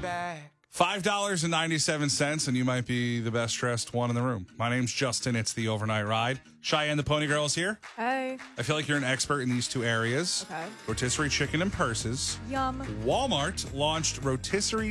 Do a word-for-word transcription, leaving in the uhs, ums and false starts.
back. five dollars and ninety-seven cents, and you might be the best dressed one in the room. My name's Justin. It's the Overnight Ride. Cheyenne the Pony Girl is here. Hey. I feel like you're an expert in these two areas. Okay. Rotisserie chicken and purses. Yum. Walmart launched rotisserie